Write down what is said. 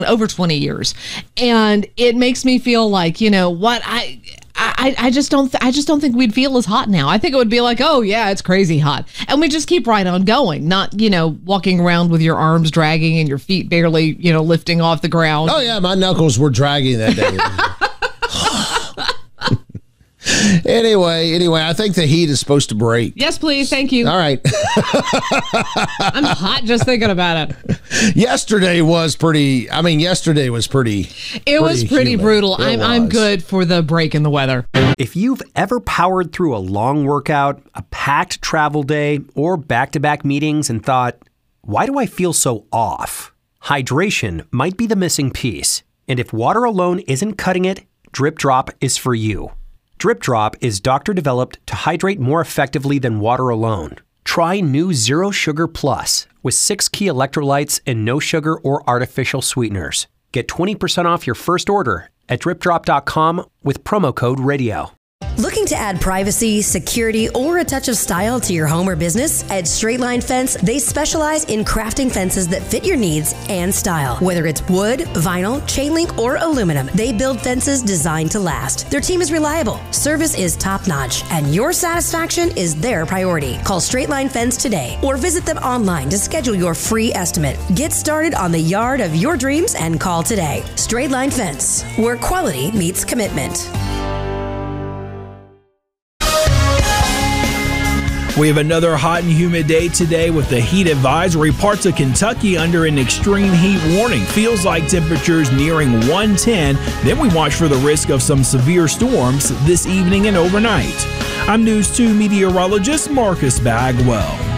over 20 years. And it makes me feel like, you know what, I just don't think we'd feel as hot now. I think it would be like, oh yeah, it's crazy hot. And we just keep right on going, not, you know, walking around with your arms dragging and your feet barely, you know, lifting off the ground. Oh yeah, my knuckles were dragging that day. Anyway, I think the heat is supposed to break. Yes, please. Thank you. All right. I'm hot just thinking about it. Yesterday was pretty. It was pretty brutal. I'm good for the break in the weather. If you've ever powered through a long workout, a packed travel day, or back-to-back meetings and thought, why do I feel so off? Hydration might be the missing piece. And if water alone isn't cutting it, Drip Drop is for you. Drip Drop is doctor-developed to hydrate more effectively than water alone. Try new Zero Sugar Plus with 6 key electrolytes and no sugar or artificial sweeteners. Get 20% off your first order at dripdrop.com with promo code RADIO. Looking to add privacy, security, or a touch of style to your home or business? At Straight Line Fence, they specialize in crafting fences that fit your needs and style. Whether it's wood, vinyl, chain link, or aluminum, they build fences designed to last. Their team is reliable, service is top-notch, and your satisfaction is their priority. Call Straight Line Fence today or visit them online to schedule your free estimate. Get started on the yard of your dreams and call today. Straight Line Fence, where quality meets commitment. We have another hot and humid day today with the heat advisory. Parts of Kentucky under an extreme heat warning. Feels like temperatures nearing 110. Then we watch for the risk of some severe storms this evening and overnight. I'm News 2 meteorologist Marcus Bagwell.